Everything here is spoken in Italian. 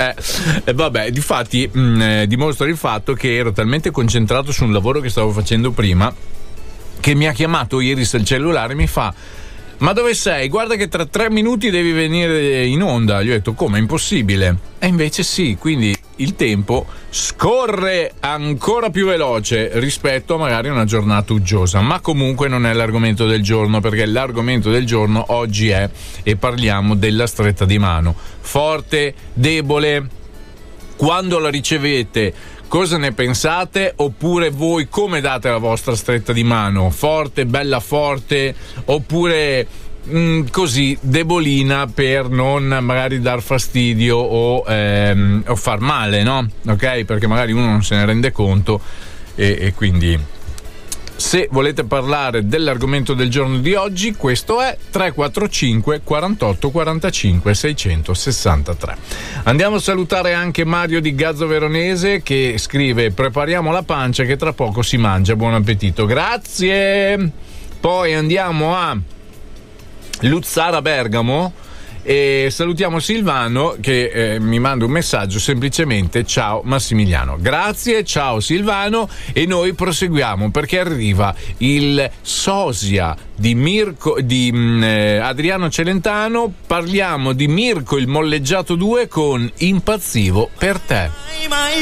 Vabbè, difatti dimostra il fatto che ero talmente concentrato su un lavoro che stavo facendo prima che mi ha chiamato Iris al cellulare e mi fa: ma dove sei? Guarda che tra 3 minuti devi venire in onda. Gli ho detto: come? È impossibile. E invece sì, quindi il tempo scorre ancora più veloce rispetto a magari una giornata uggiosa, ma comunque non è l'argomento del giorno, perché l'argomento del giorno oggi è, e parliamo della stretta di mano. Forte, debole, quando la ricevete cosa ne pensate? Oppure voi come date la vostra stretta di mano? Forte, bella forte, oppure così debolina per non magari dar fastidio o far male, no? Ok? Perché magari uno non se ne rende conto e quindi se volete parlare dell'argomento del giorno di oggi, questo è 345 48 45 663. Andiamo a salutare anche Mario di Gazzo Veronese che scrive: prepariamo la pancia che tra poco si mangia, buon appetito. Grazie. Poi andiamo a Luzzara Bergamo e salutiamo Silvano che mi manda un messaggio semplicemente: ciao Massimiliano. Grazie, ciao Silvano, e noi proseguiamo perché arriva il sosia di Adriano Celentano. Parliamo di Mirko il molleggiato 2 con Impazzivo per te.